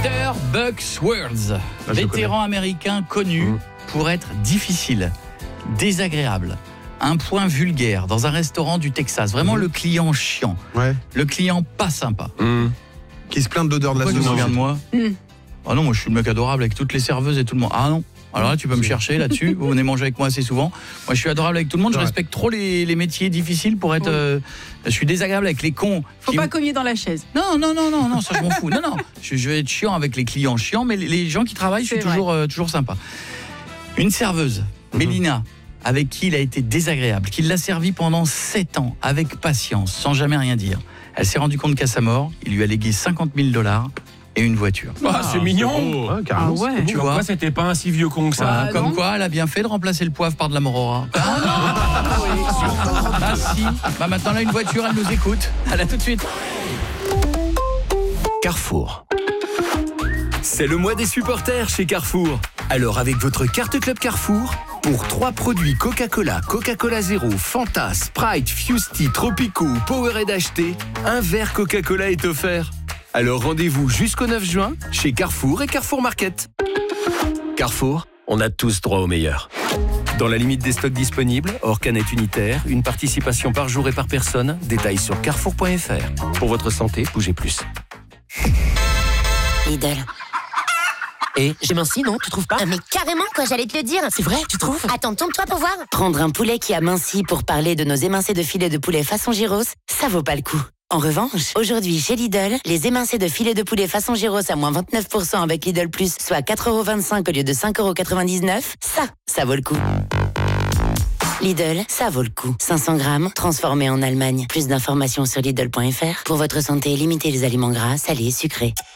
Sir Buck Swords, vétéran américain connu pour être difficile, désagréable, un point vulgaire dans un restaurant du Texas. Vraiment le client chiant, le client pas sympa. Qui se plaint de l'odeur de la sauce. Regarde-moi. Ah non, moi je suis le mec adorable avec toutes les serveuses et tout le monde. Ah non. Alors là, tu peux me chercher là-dessus. Vous venez manger avec moi assez souvent. Moi, je suis adorable avec tout le monde. Je respecte trop les métiers difficiles pour être. Je suis désagréable avec les cons. Faut pas cogner dans la chaise. Non, ça je m'en fous. Non. Je vais être chiant avec les clients chiants, mais les gens qui travaillent, je suis toujours sympa. Une serveuse, Mélina, avec qui il a été désagréable, qui l'a servi pendant 7 ans, avec patience, sans jamais rien dire. Elle s'est rendue compte qu'à sa mort, il lui a légué $50,000 et une voiture. C'est mignon. Tu vois, pourquoi c'était pas un si vieux con que ça. Comme quoi, elle a bien fait de remplacer le poivre par de la morora. Ah si. Maintenant, elle a une voiture, elle nous écoute. À tout de suite. Carrefour. C'est le mois des supporters chez Carrefour. Alors avec votre carte Club Carrefour, pour 3 produits Coca-Cola, Coca-Cola Zéro, Fanta, Sprite, Fusty, Tropico, Powerade acheté, un verre Coca-Cola est offert. Alors rendez-vous jusqu'au 9 juin chez Carrefour et Carrefour Market. Carrefour, on a tous droit au meilleur. Dans la limite des stocks disponibles, hors canette unitaire, une participation par jour et par personne, détails sur carrefour.fr. Pour votre santé, bougez plus. Lidl. Et j'ai minci, non? Tu trouves pas? Mais carrément, quoi, j'allais te le dire. C'est vrai, tu trouves? Attends, tombe-toi pour voir. Prendre un poulet qui a minci pour parler de nos émincés de filet de poulet façon gyros, ça vaut pas le coup. En revanche, aujourd'hui chez Lidl, les émincés de filet de poulet façon gyros à moins 29% avec Lidl Plus, soit 4,25€ au lieu de 5,99€, ça vaut le coup. Lidl, ça vaut le coup. 500 grammes, transformés en Allemagne. Plus d'informations sur Lidl.fr. Pour votre santé, limitez les aliments gras, salés, sucrés.